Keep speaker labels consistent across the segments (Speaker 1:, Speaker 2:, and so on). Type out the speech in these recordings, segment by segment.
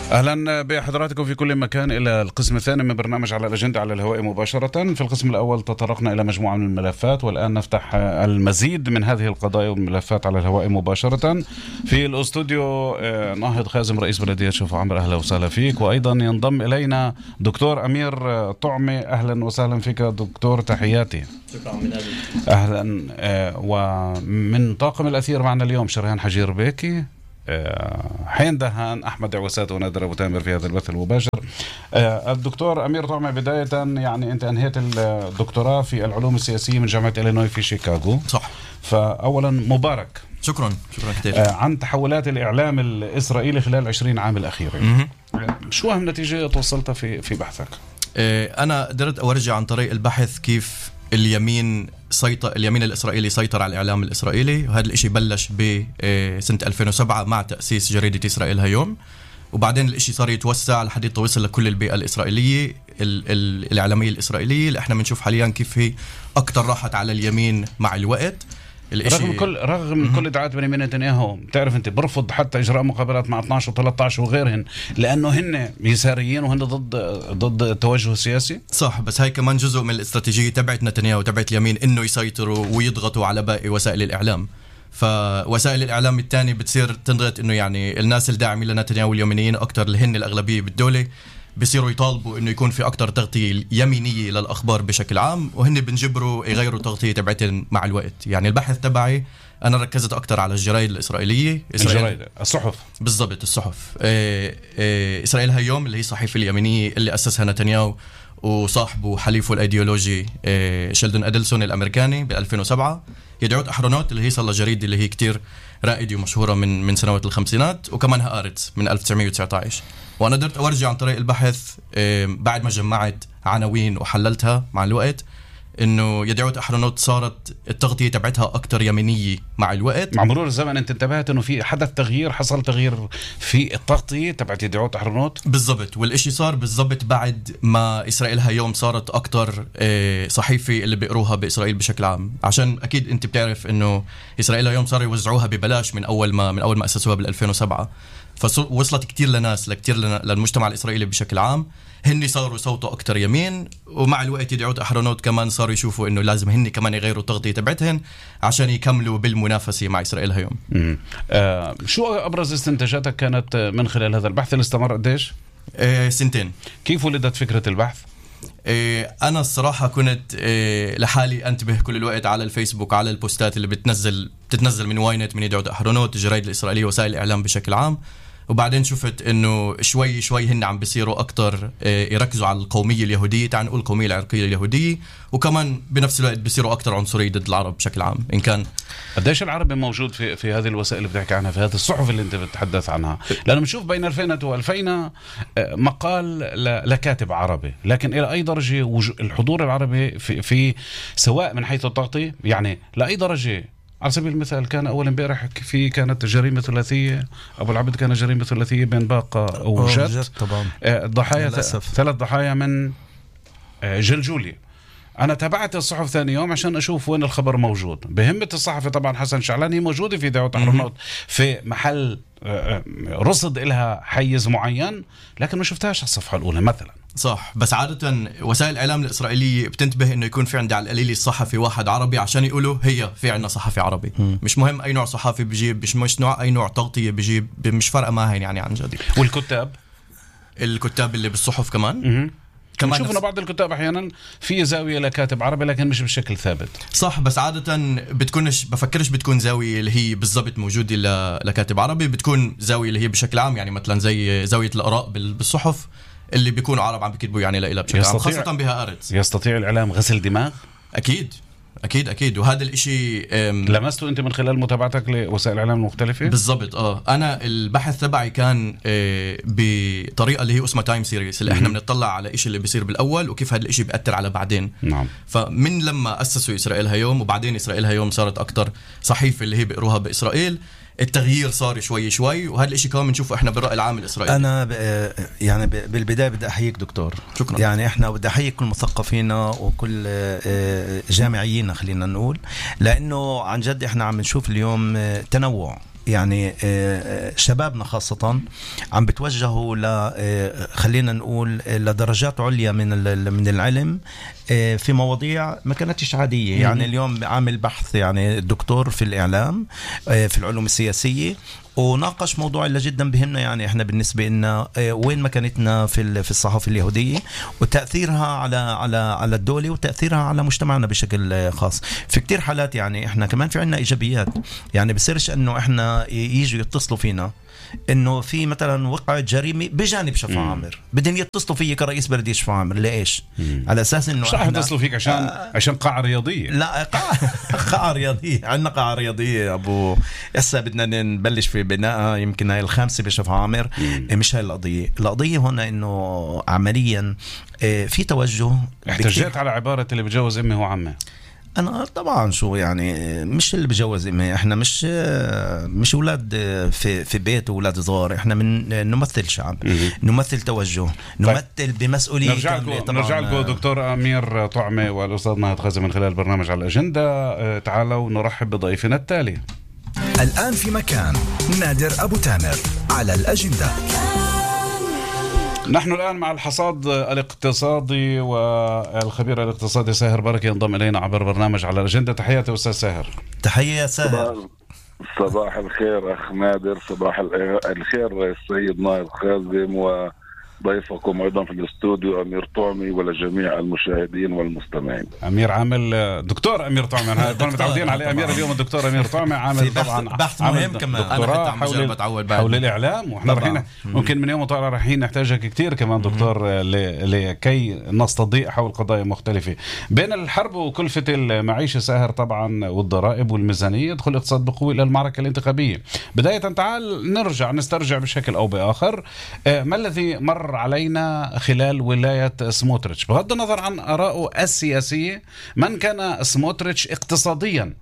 Speaker 1: أهلا بحضراتكم في كل مكان إلى القسم الثاني من برنامج على الأجندة على الهواء مباشرة. في القسم الأول تطرقنا إلى مجموعة من الملفات، والآن نفتح المزيد من هذه القضايا والملفات على الهواء مباشرة. في الأستوديو ناهض خازم رئيس بلدية شوف عمر، أهلا وسهلا فيك. وأيضا ينضم إلينا دكتور أمير طعمي، أهلا وسهلا فيك دكتور، تحياتي.
Speaker 2: شكرا من أبي.
Speaker 1: أهلا. ومن طاقم الأثير معنا اليوم شريهان حجير بيكي، حين دهان، أحمد عوسات، ونادر أبو تامر في هذا البث المباشر. الدكتور أمير طعمة، بداية يعني أنت أنهيت الدكتوراه في العلوم السياسية من جامعة إلينوي في شيكاغو.
Speaker 2: صح.
Speaker 1: فأولا مبارك.
Speaker 2: شكرا كثير.
Speaker 1: عن تحولات الإعلام الإسرائيلي خلال 20 عام الأخيرة، شو أهم نتيجة توصلت في بحثك؟
Speaker 2: أنا قدرت أورجع عن طريق البحث كيف اليمين الإسرائيلي سيطر على الإعلام الإسرائيلي، وهذا الإشي بلش بسنة 2007 مع تأسيس جريدة إسرائيل هيوم، وبعدين الإشي صار يتوسع لحد توصل لكل البيئة الإسرائيلية الإعلامية الإسرائيلية اللي احنا بنشوف حاليا كيف هي أكتر راحت على اليمين مع الوقت.
Speaker 1: رغم كل ادعاءات بنيامين نتنياهو، بتعرف انت برفض حتى اجراء مقابلات مع 12 و13 وغيرهن، لانه هن يساريين وهن ضد التوجه السياسي.
Speaker 2: صح، بس هاي كمان جزء من الاستراتيجيه تبعت نتنياهو تبعت اليمين، انه يسيطروا ويضغطوا على باقي وسائل الاعلام. فوسائل الاعلام الثاني بتصير تنضغط انه يعني الناس الداعمين لنتنياهو اليمينيين اكثر اللي هن الاغلبيه بالدوله بيصيروا يطالبوا انه يكون في اكتر تغطيه يمينيه للاخبار بشكل عام، وهن بنجبروا يغيروا التغطيه تبعتهم مع الوقت. يعني البحث تبعي انا ركزت اكتر على الجرايد الاسرائيليه،
Speaker 1: الصحف.
Speaker 2: بالضبط، الصحف. اسرائيل هيوم اللي هي صحيفه اليمينيه اللي اسسها نتنياهو وصاحبه حليفه الايديولوجي شيلدون ادلسون الامريكاني ب 2007. يدعوت احرونوت اللي هي صار جريده اللي هي كتير رائده ومشهوره من سنوات الخمسينات، وكمان هآرتس من 1919. وانا قدرت ارجع عن طريق البحث بعد ما جمعت عناوين وحللتها مع الوقت انه يدعوت احرونوت صارت التغطيه تبعتها اكثر يمينيه مع الوقت.
Speaker 1: مع مرور الزمن انت انتبهت انه في حصل تغيير في التغطيه تبعت يدعوت احرونوت؟
Speaker 2: بالضبط، والاشي صار بالضبط بعد ما اسرائيل هيوم صارت اكثر صحيفه اللي بيقروها باسرائيل بشكل عام، عشان اكيد انت بتعرف انه اسرائيل هيوم صاروا يوزعوها ببلاش من اول ما اسسوها بال 2007. فوصلت كتير للمجتمع الإسرائيلي بشكل عام. هني صاروا صوته أكتر يمين، ومع الوقت يدعوت أحرونوت كمان صاروا يشوفوا إنه لازم هني كمان يغيروا التغطية تبعتهن عشان يكملوا بالمنافسة مع إسرائيل هيوم.
Speaker 1: شو أبرز استنتاجاتك كانت من خلال هذا البحث اللي استمر قديش؟
Speaker 2: 2 سنين.
Speaker 1: كيف ولدت فكرة البحث؟
Speaker 2: أنا الصراحة كنت لحالي أنتبه كل الوقت على الفيسبوك على البوستات اللي بتتنزل من واينت، من يدعوت أحرونوت، الجرايد الإسرائيلية، وسائل الإعلام بشكل عام. وبعدين شفت انه شوي هن عم بيصيروا اكتر يركزوا على القوميه اليهوديه، تعال نقول القوميه العرقيه اليهوديه، وكمان بنفس الوقت بيصيروا اكتر عنصريه ضد العرب بشكل عام. ان كان
Speaker 1: قديش العربي موجود في هذه الوسائل اللي بتحكي عنها، في هذه الصحف اللي انت بتتحدث عنها؟ لانه بنشوف بين 2000 و2000 مقال لكاتب عربي، لكن الى اي درجه الحضور العربي في سواء من حيث التغطيه، يعني لاي درجه؟ على سبيل المثال كان أول امبارح كانت جريمة ثلاثية، أبو العبد كان جريمة ثلاثية بين باقة وجد طبعا. ضحايا 3 ضحايا من جلجولي. أنا تابعت الصحف ثاني يوم عشان أشوف وين الخبر موجود. بهمة الصحفي طبعا حسن شعلان هي موجودة في دعوة أحرونوت في محل رصد إلها حيز معين، لكن ما شفتهاش على الصفحة الأولى مثلا.
Speaker 2: صح، بس عادة وسائل الإعلام الإسرائيلية بتنتبه إنه يكون في عندها على القليل الصحفي واحد عربي عشان يقولوا هي في عندنا صحفي عربي. مش مهم أي نوع صحافي بيجيب، مش نوع أي نوع تغطية بيجيب، مش فارقة معهن يعني عن جد. الكتاب اللي بالصحف كمان
Speaker 1: نشوفنا بعض الكتاب أحيانا في زاوية لكاتب عربي لكن مش بشكل ثابت.
Speaker 2: صح، بس عادة بفكرش بتكون زاوية اللي هي بالضبط موجودة لكاتب عربي، بتكون زاوية اللي هي بشكل عام، يعني مثلا زي زاوية الآراء بالصحف اللي بيكونوا عرب عم بيكتبوا يعني لإلها بشكل عام، خاصة بها أرتس.
Speaker 1: يستطيع الإعلام غسل دماغ؟
Speaker 2: أكيد. وهذا الإشي
Speaker 1: لمسته أنت من خلال متابعتك لوسائل الإعلام المختلفة؟
Speaker 2: بالضبط. أنا البحث تبعي كان بطريقة اللي هي اسمها تايم سيريس، اللي إحنا بنطلع على إشي اللي بيصير بالأول وكيف هذا الإشي بيأثر على بعدين.
Speaker 1: نعم.
Speaker 2: فمن لما أسسوا إسرائيل هيوم، وبعدين إسرائيل هيوم صارت أكتر صحيفة اللي هي بيقروها بإسرائيل، التغيير صار شوي، وهذا الشيء كمان بنشوفه احنا بالرأي العام الإسرائيلي.
Speaker 3: أنا يعني بالبداية بدي أحييك دكتور.
Speaker 2: شكرا.
Speaker 3: يعني احنا بدي أحييك كل مثقفينا وكل جامعيين خلينا نقول، لأنه عن جد احنا عم نشوف اليوم تنوع يعني شبابنا خاصة عم بتوجهوا خلينا نقول لدرجات عليا من العلم في مواضيع ما كانتش عادية. يعني اليوم عامل بحث يعني الدكتور في الإعلام في العلوم السياسية، وناقش موضوع اللي جدا بهمنا. يعني احنا بالنسبة لنا وين مكانتنا في الصحافة اليهودية وتأثيرها على الدولة وتأثيرها على مجتمعنا بشكل خاص. في كتير حالات يعني احنا كمان في عنا إيجابيات، يعني بصيرش انه احنا يجوا يتصلوا فينا انه في مثلا وقعت جريمه بجانب شفا عامر، بدهم يتصلوا فيي كرئيس بلديه شفا عامر. ليش؟ على اساس انه
Speaker 1: مش راح يتصلوا فيك عشان قاعه رياضيه.
Speaker 3: لا قاعه رياضيه، عندنا قاعه رياضيه ابو هسه بدنا نبلش في بناء يمكن هاي الخامسه بشفا عامر. مش هاي القضيه هنا انه عمليا في توجه.
Speaker 1: احتجيت على عباره اللي بجوز امي هو عمه.
Speaker 3: أنا طبعا شو يعني مش اللي بجوز إمي، إحنا مش أولاد في بيت وأولاد صغار، إحنا نمثل شعب، نمثل توجه، نمثل بمسؤولية.
Speaker 1: نرجع لكم دكتور أمير طعمة والأستاذ ناهض خازي من خلال برنامج على الأجندة. تعالوا نرحب بضيفنا التالي.
Speaker 4: الآن في مكان نادر أبو تامر على الأجندة.
Speaker 1: نحن الآن مع الحصاد الاقتصادي والخبير الاقتصادي ساهر بركة ينضم إلينا عبر برنامج على الأجندة. تحياتي أستاذ ساهر.
Speaker 3: تحية ساهر.
Speaker 5: صباح الخير أخ نادر، صباح الخير السيد ناهض خازم وضيفكم أيضا في الاستوديو أمير طعمي ولجميع المشاهدين والمستمعين.
Speaker 1: أمير عامل دكتور أمير طعمي، أنا متعودين عليه أمير، اليوم الدكتور أمير طعمي عامل طبعا
Speaker 3: بحث مهم كمان
Speaker 1: دكتوراه حول الإعلام، وإحنا رايحين ممكن من يوم وطالع رايحين نحتاجك كتير كمان دكتور لكي نستضيء حول قضايا مختلفة. بين الحرب وكلفة المعيشة ساهر طبعا والضرائب والميزانية يدخل الاقتصاد بقوة إلى المعركة الانتخابية. بداية تعال نسترجع بشكل أو بآخر ما الذي مر علينا خلال ولاية سموتريتش بغض النظر عن آرائه السياسية. من كان سموتريتش اقتصاديا؟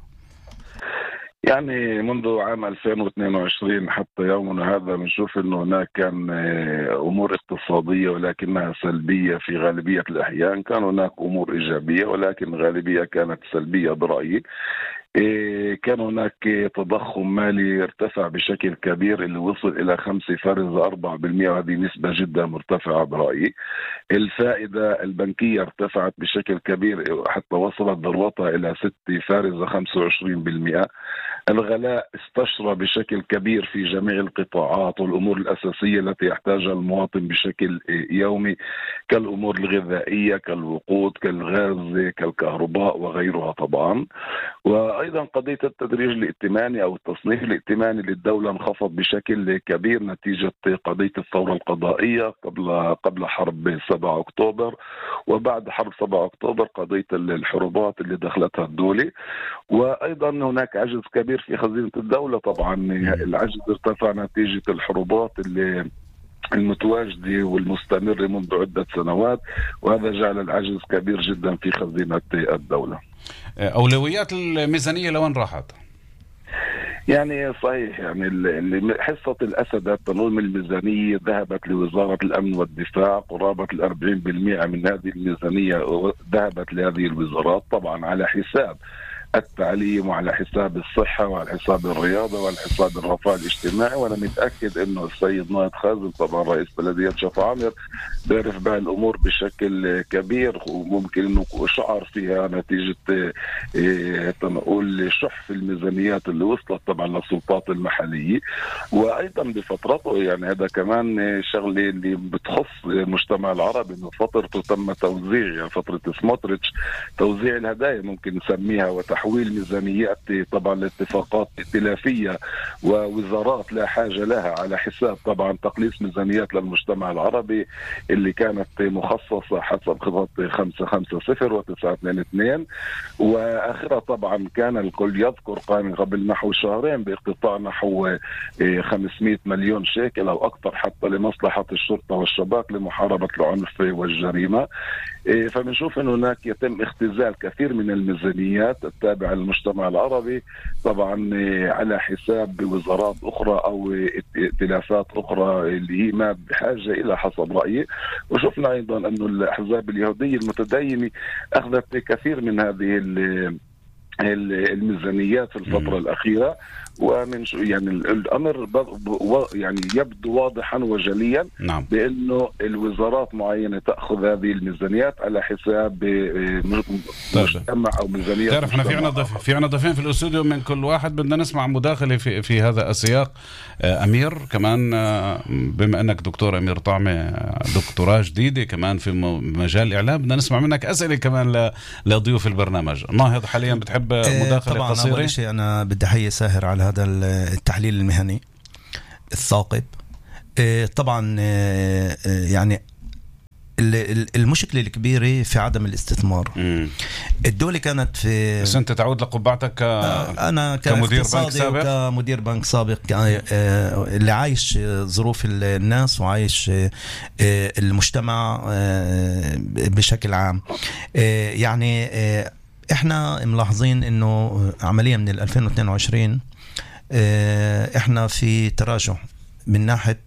Speaker 5: يعني منذ عام 2022 حتى يومنا هذا بنشوف انه هناك كان امور اقتصاديه ولكنها سلبيه في غالبيه الاحيان، كان هناك امور ايجابيه ولكن غالبيه كانت سلبيه برايي. كان هناك تضخم مالي ارتفع بشكل كبير اللي وصل إلى 5.4%، وهذه نسبة جدا مرتفعة برأيي. الفائدة البنكية ارتفعت بشكل كبير حتى وصلت ذروتها إلى 6.25%. الغلاء استشرى بشكل كبير في جميع القطاعات والأمور الأساسية التي يحتاجها المواطن بشكل يومي، كالأمور الغذائية كالوقود كالغاز كالكهرباء وغيرها طبعا. وأيضا قضية التدريج الائتماني أو التصنيف الائتماني للدولة انخفض بشكل كبير نتيجة قضية الثورة القضائية قبل حرب 7 أكتوبر، وبعد حرب 7 أكتوبر قضية الحروبات اللي دخلتها الدولة. وأيضا هناك عجز كبير في خزينة الدولة، طبعا العجز ارتفع نتيجة الحروبات اللي المتواجدة والمستمرة منذ عدة سنوات، وهذا جعل العجز كبير جدا في خزينة الدولة.
Speaker 1: أولويات الميزانية لوين راحت؟
Speaker 5: يعني صحيح، يعني حصة الأسد تنظيم الميزانية ذهبت لوزارة الأمن والدفاع، قرابة 40% من هذه الميزانية ذهبت لهذه الوزارات، طبعا على حساب التعليم وعلى حساب الصحة وعلى حساب الرياضة وعلى حساب الرفاه الاجتماعي. وأنا متأكد أنه السيد ناهض خازم طبعا رئيس بلدية شفا عامر بيعرف بها الأمور بشكل كبير، وممكن أنه شعر فيها نتيجة تنقول شح في الميزانيات اللي وصلت طبعا للسلطات المحلية. وأيضا بفترته يعني هذا كمان شغلة اللي بتخص المجتمع العربي، أنه فترته تم توزيع، يعني فترة سموتريتش توزيع الهدايا ممكن نسميها، وتحويل ميزانيات طبعا لاتفاقات ائتلافية ووزارات لا حاجة لها على حساب طبعا تقليص ميزانيات للمجتمع العربي اللي كانت مخصصة حسب خطط 550 و922. وآخرها طبعا كان الكل يذكر قبل نحو شهرين باقتطاع نحو 500 مليون شيكل أو أكثر حتى لمصلحة الشرطة والشباك لمحاربة العنف والجريمة. فبنشوف أن هناك يتم اختزال كثير من الميزانيات التابعة للمجتمع العربي طبعا على حساب وزارات أخرى أو ائتلافات أخرى اللي هي ما بحاجة إلى حسب رأيي. وشفنا أيضا أن الأحزاب اليهودية المتدينة أخذت كثير من هذه الميزانيات في الفترة الأخيرة، ومن يعني الأمر يعني يبدو واضحا وجليا
Speaker 1: نعم.
Speaker 5: بأنه الوزارات معينة تأخذ هذه الميزانيات على حساب مجتمع أو ميزانية.
Speaker 1: تعرف احنا في عنا ضيفين في الاستوديو من كل واحد، بدنا نسمع مداخلة في هذا السياق. أمير كمان، بما أنك دكتور أمير طعمة، دكتوراه جديدة كمان في مجال الإعلام، بدنا نسمع منك أسئلة كمان لضيوف البرنامج. ناهض حاليا بتحب مداخلة
Speaker 3: طبعا
Speaker 1: قصيرة؟
Speaker 3: أول شيء أنا بدي أحيي ساهر على هذا التحليل المهني الثاقب. طبعا يعني المشكلة الكبيرة في عدم الاستثمار. الدولة كانت في،
Speaker 1: بس أنت تعود لقبعتك
Speaker 3: أنا
Speaker 1: كمدير بنك سابق،
Speaker 3: كمدير بنك سابق، اللي عايش ظروف الناس وعايش المجتمع بشكل عام. يعني احنا ملاحظين انه عمليا من 2022 احنا في تراجع من ناحية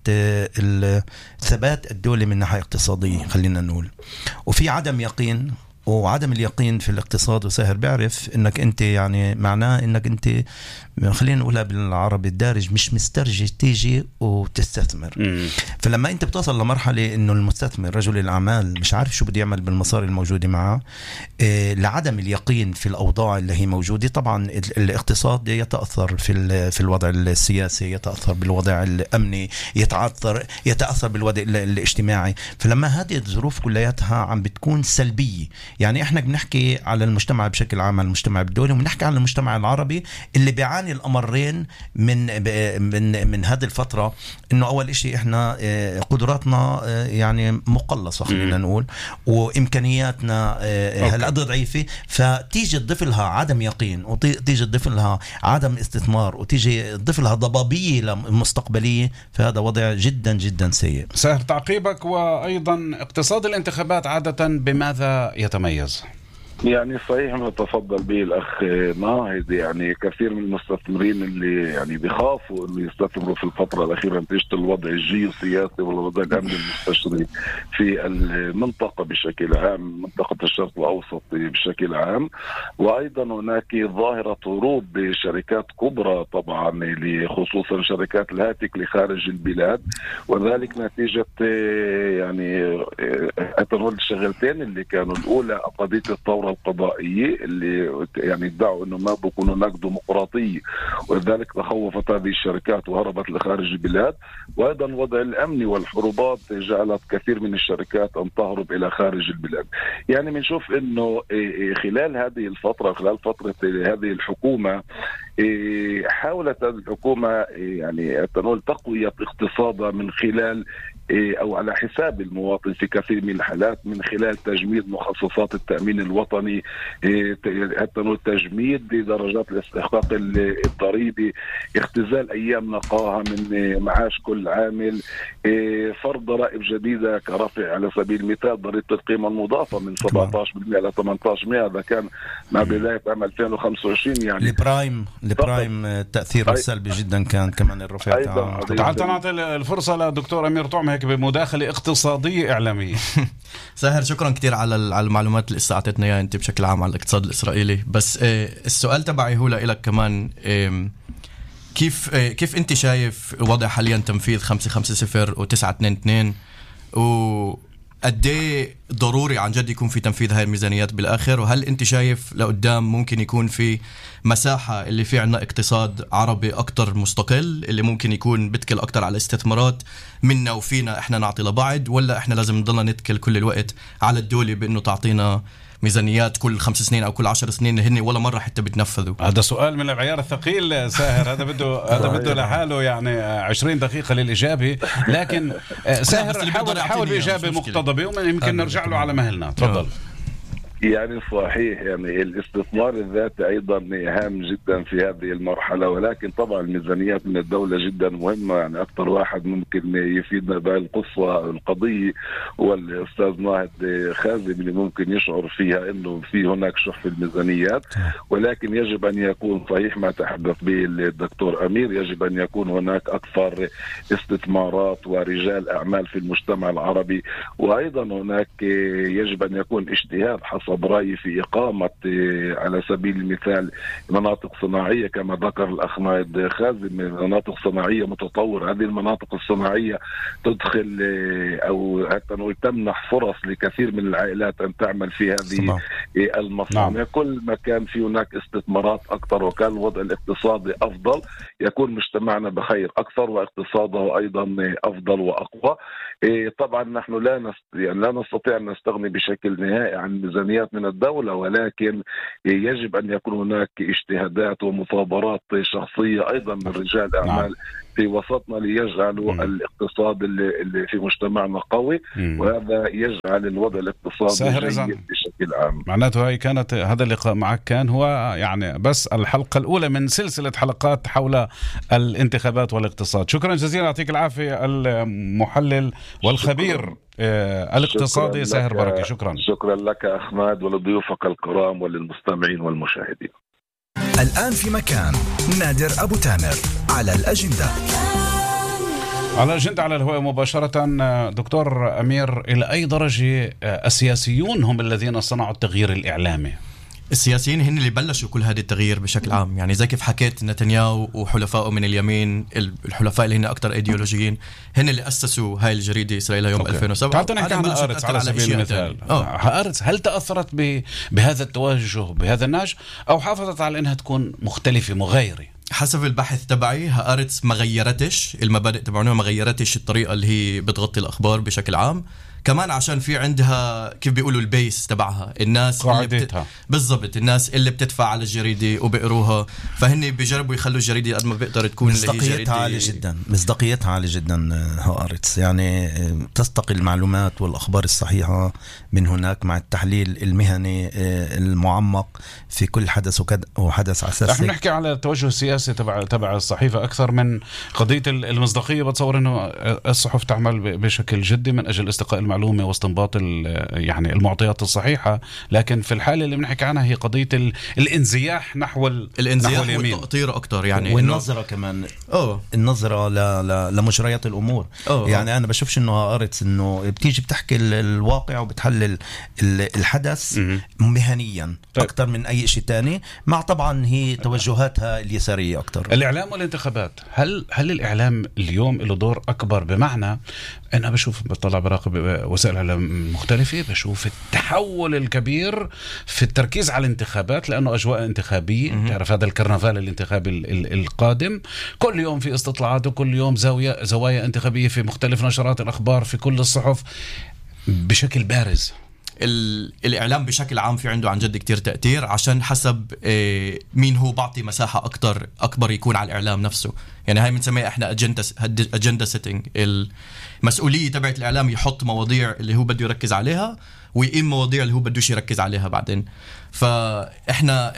Speaker 3: الثبات الدولي من ناحية اقتصادية، خلينا نقول، وفي عدم يقين. وعدم اليقين في الاقتصاد، وساهر بيعرف انك انت يعني معناه انك انت، خلينا نقولها بالعربي الدارج، مش مسترجي تيجي وتستثمر. فلما انت بتصل لمرحلة انه المستثمر رجل الاعمال مش عارف شو بده يعمل بالمصاري الموجودة معه، لعدم اليقين في الاوضاع اللي هي موجودة، طبعا الاقتصاد يتأثر في الوضع السياسي، يتأثر بالوضع الامني، يتأثر بالوضع الاجتماعي. فلما هذه الظروف كلياتها عم بتكون سلبية، يعني احنا بنحكي على المجتمع بشكل عام، على المجتمع الدولي، وبنحكي على المجتمع العربي اللي بيعاني الامرين من هذه الفتره. انه اول اشي احنا قدراتنا يعني مقلصه، خلينا نقول، وامكانياتنا هالقد ضعيفه، فتيجي تضيف لها عدم يقين، وتيجي تضيف لها عدم استثمار، وتيجي تضيف لها ضبابيه مستقبليه، فهذا وضع جدا جدا سيء.
Speaker 1: سهل تعقيبك. وايضا اقتصاد الانتخابات عاده بماذا يتميز؟
Speaker 5: يعني صحيح ما تفضل به الأخ ناهض، يعني كثير من المستثمرين اللي يعني بيخافوا انه يستثمروا في الفترة الأخيرة نتيجة الوضع الجيوسياسي والوضع الأمني المستشري في المنطقة بشكل عام، منطقة الشرق الأوسط بشكل عام. وأيضا هناك ظاهرة هروب بشركات كبرى طبعا، خصوصا شركات الهاتف لخارج البلاد، وذلك نتيجة يعني أتنول الشغلتين اللي كانوا الأولى قضية الثورة القضائية اللي يعني ادعوا انه ما بيكونوا نقد ديمقراطي، ولذلك تخوفت هذه الشركات وهربت لخارج البلاد. وايضا الوضع الامني والحروبات جعلت كثير من الشركات ان تهرب الى خارج البلاد. يعني بنشوف انه خلال هذه الفترة، خلال فترة هذه الحكومة، حاولت هذه الحكومة يعني تنول تقوية اقتصادها من خلال أو على حساب المواطن في كثير من الحالات، من خلال تجميد مخصصات التأمين الوطني، حتى تجميد درجات الاستحقاق الضريبي، اختزال أيام نقاهة من معاش كل عامل، فرض ضرائب جديدة كرفع على سبيل المثال ضريبة القيمة المضافة من 17% إلى 18%. هذا كان مع بداية عام 2025. يعني
Speaker 3: البرايم تأثيره سلبي جدا كان كمان الرفع.
Speaker 1: تعال نعطي الفرصة لدكتور أمير طعمة هيك بمداخلة اقتصادية إعلامية.
Speaker 2: ساهر شكرا كتير على المعلومات اللي استعطيتنا اياها انت بشكل عام على الاقتصاد الإسرائيلي. بس السؤال تبعي هو لك كمان، كيف انت شايف وضع حاليا تنفيذ 550 و922، وقد ايه ضروري عن جد يكون في تنفيذ هاي الميزانيات بالاخر؟ وهل انت شايف لقدام ممكن يكون في مساحة اللي في عنا اقتصاد عربي اكتر مستقل، اللي ممكن يكون بتكل اكتر على استثمارات منا وفينا احنا نعطي لبعض، ولا احنا لازم نضلنا نتكل كل الوقت على الدولة بانه تعطينا ميزانيات كل 5 سنين او كل 10 سنين هن ولا مرة حتى بتنفذوا؟
Speaker 1: هذا سؤال من العيار الثقيل ساهر، هذا بده لحاله يعني 20 دقيقة للإجابة. لكن ساهر حاول بإجابة مقتضبة ويمكن نرجع له على مهلنا. تفضل.
Speaker 5: يعني صحيح، يعني الاستثمار الذاتي أيضا هام جدا في هذه المرحلة، ولكن طبعا الميزانيات من الدولة جدا مهمة. يعني أكثر واحد ممكن يفيدنا بالقصة القضية هو الأستاذ ناهض خازم، اللي ممكن يشعر فيها أنه في هناك شح في الميزانيات، ولكن يجب أن يكون صحيح ما تحدث به الدكتور أمير، يجب أن يكون هناك أكثر استثمارات ورجال أعمال في المجتمع العربي، وأيضا هناك يجب أن يكون اجتهاد حسب حسب رأيي في إقامة على سبيل المثال مناطق صناعية كما ذكر الأخ نايد خازم، مناطق صناعية متطورة. هذه المناطق الصناعية تدخل أو حتى تمنح فرص لكثير من العائلات أن تعمل في هذه المصانع. كل ما كان في هناك استثمارات أكثر وكان الوضع الاقتصادي أفضل يكون مجتمعنا بخير أكثر واقتصاده أيضا أفضل وأقوى. طبعا نحن لا نستطيع أن نستغني بشكل نهائي عن ميزانيات من الدولة، ولكن يجب أن يكون هناك اجتهادات ومثابرات شخصية أيضا من رجال أعمال في وسطنا ليجعلوا الاقتصاد اللي في مجتمعنا قوي، وهذا يجعل الوضع الاقتصادي جيد بشكل عام.
Speaker 1: معناته هذا اللقاء معك كان هو يعني بس الحلقة الأولى من سلسلة حلقات حول الانتخابات والاقتصاد. شكرا جزيلا، يعطيك العافية المحلل والخبير الاقتصادي ساهر بركة.
Speaker 5: شكرا لك أحمد ولضيوفك الكرام وللمستمعين والمشاهدين.
Speaker 4: الآن في مكان نادر أبو تامر على الأجندة.
Speaker 1: على الأجندة على الهواء مباشرة. دكتور أمير، إلى أي درجة السياسيون هم الذين صنعوا التغيير الإعلامي؟
Speaker 2: السياسيين هن اللي بلشوا كل هذا التغيير بشكل عام، يعني زي كيف حكيت نتنياهو وحلفائه من اليمين، الحلفاء اللي هن أكتر إيديولوجيين، هن اللي أسسوا هاي الجريدة إسرائيل يوم 2007.
Speaker 1: تعال نحكي عن هآرتس على سبيل المثال. هآرتس هل تأثرت بهذا التوجه بهذا النهج أو حافظت على أنها تكون مختلفة مغايرة؟
Speaker 2: حسب البحث تبعي هآرتس ما غيرتش المبادئ تبعونها، ما غيرتش الطريقة اللي هي بتغطي الأخبار بشكل عام، كمان عشان في عندها كيف بيقولوا البيس تبعها، الناس
Speaker 1: اللي
Speaker 2: بالضبط الناس اللي بتدفع على الجريدة وبيقروها، فهن بيجربوا يخلوا الجريدة قد ما بيقدر تكون
Speaker 3: مصداقيتها عالية جدا. مصداقيتها عالية جدا هآرتس، يعني تستقي المعلومات والأخبار الصحيحة من هناك مع التحليل المهني المعمق في كل حدث وحدث أساسي.
Speaker 1: نحن نحكي على التوجه السياسي تبع الصحيفة أكثر من قضية المصداقية. بتصور أنه الصحف تعمل بشكل جدي من أجل استقاء المعلومة واستنباط يعني المعطيات الصحيحة، لكن في الحالة اللي بنحكي عنها هي قضية الانزياح نحو اليمين
Speaker 2: والتقطير أكتر، يعني
Speaker 3: والنظرة كمان النظرة لمجريات الأمور. يعني أنا بشوفش إنه هآرتس إنه بتيجي بتحكي الواقع وبتحلل الحدث مهنيا أكتر من أي شيء تاني، مع طبعا هي توجهاتها اليسارية أكتر.
Speaker 1: الإعلام والانتخابات، هل الإعلام اليوم له دور أكبر؟ بمعنى أنا بطلع براقب وسائل اعلام مختلفة، بشوف التحول الكبير في التركيز على الانتخابات لأنه أجواء انتخابية. تعرف هذا الكرنفال الانتخابي القادم، كل يوم في استطلاعات وكل يوم زوايا انتخابية في مختلف نشرات الأخبار في كل الصحف بشكل بارز.
Speaker 2: الإعلام بشكل عام في عنده عن جد كتير تأثير، عشان حسب مين هو بعطي مساحة أكبر يكون على الإعلام نفسه. يعني هاي بنسميها إحنا أجندة سيتنج، المسؤولية تبعت الإعلام يحط مواضيع اللي هو بده يركز عليها ويقيم مواضيع اللي هو بدوش يركز عليها بعدين. فإحنا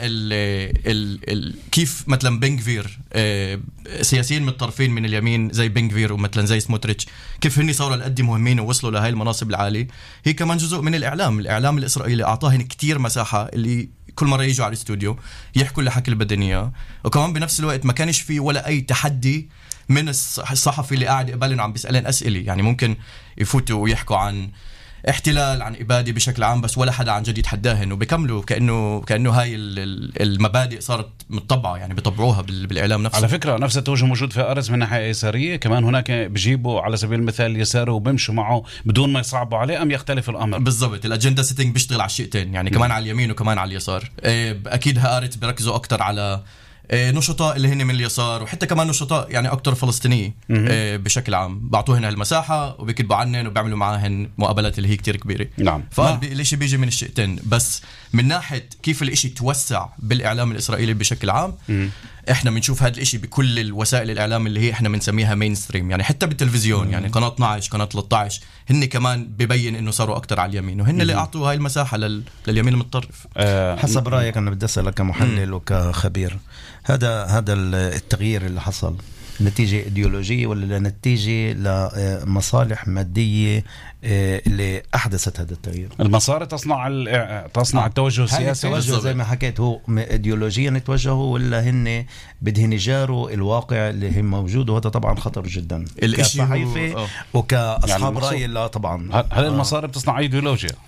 Speaker 2: كيف مثلا بنغفير، سياسيين من الطرفين من اليمين زي بنغفير ومثلا زي سموتريتش، كيف هني صاروا لقد مهمين ووصلوا لهاي المناصب العالية، هي كمان جزء من الإعلام الإسرائيلي أعطاهن كتير مساحة اللي كل مرة يجوا على الاستوديو يحكوا اللي حكي اللي بدهم اياه، وكمان بنفس الوقت ما كانش في ولا أي تحدي من الصحفي اللي قاعد قبالهم عم بيسألين أسئلة. يعني ممكن يفوتوا ويحكوا عن احتلال، عن إبادة بشكل عام، بس ولا حدا عن جد يتحداهن، وبيكملوا كأنه هاي المبادئ صارت متطبعة، يعني بيطبعوها بالإعلام نفسه.
Speaker 1: على فكرة نفس التوجه موجود في هآرتس من ناحية يسارية، كمان هناك بيجيبوا على سبيل المثال يساره وبيمشوا معه بدون ما يصعبوا عليه، أم يختلف الأمر؟
Speaker 2: بالضبط، الأجندة سيتنج بيشتغل على الشيئتين، يعني كمان على اليمين وكمان على اليسار. أكيد هآرتس بيركزوا أكتر على نشطاء اللي هن من اليسار، وحتى كمان نشطاء يعني أكتر فلسطينية بشكل عام، بعطوهن هالمساحة وبيكتبوا عنهن وبيعملوا معاهن مقابلات اللي هي كتير كبيرة.
Speaker 1: نعم.
Speaker 2: فالإشي بيجي من الشيئتين، بس من ناحية كيف الإشي توسع بالإعلام الإسرائيلي بشكل عام، إحنا بنشوف هذا الإشي بكل الوسائل الإعلام اللي هي إحنا بنسميها مينستريم، يعني حتى بالتلفزيون، يعني قناة 12 قناة 13 هن كمان ببين إنه صاروا أكتر على اليمين، وهن اللي أعطوا هاي المساحة لليمين المتطرف.
Speaker 3: حسب رأيك، أنا بدي أسألك كمحلل وكخبير، هذا التغيير اللي حصل نتيجة إيديولوجية ولا نتيجة لمصالح مادية اللي أحدثت هذا التغيير؟
Speaker 1: المصاري تصنع التوجه السياسي.
Speaker 3: زي ما حكيت، هو إيديولوجيا نتوجهوا ولا هن بدهن يجاروا الواقع اللي هم موجود، وهذا طبعا خطر جدا كصحيفة وكأصحاب رأي. لا طبعا،
Speaker 1: هل المصاري بتصنع أيديولوجيا؟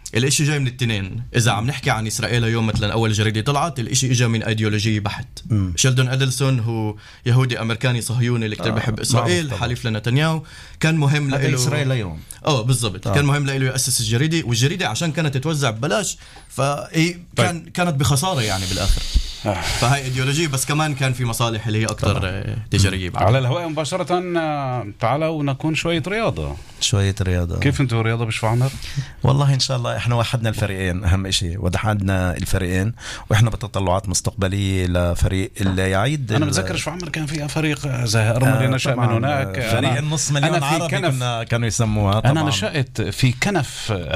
Speaker 2: الاشي جاي من التنين. اذا عم نحكي عن اسرائيل اليوم مثلا اول جريدة طلعت الاشي اجى من ايديولوجية بحت. شيلدون ادلسون هو يهودي امريكاني صهيوني اللي كتير بحب اسرائيل، حليف لنتنياهو، كان مهم له
Speaker 3: اسرائيل اليوم.
Speaker 2: بالضبط. كان مهم له يأسس الجريدة، والجريدة عشان كانت تتوزع ببلاش كانت بخسارة يعني بالاخر. فهي ايديولوجية، بس كمان كان في مصالح اللي هي اكثر تجارية.
Speaker 1: على الهواء مباشرة تعالوا نكون شوية رياضة. كيف انتوا رياضة بشو عمر؟
Speaker 3: والله ان شاء الله احنا وحدنا الفريقين، اهم اشي وحدنا الفريقين، واحنا بتطلعات مستقبلية لفريق اللي يعيد.
Speaker 1: انا بتذكر شو عمر كان فيها فريق زهر اللي نشأ من هناك،
Speaker 3: فريق النص مليون عربي كانوا يسموها.
Speaker 1: انا نشأت في كنف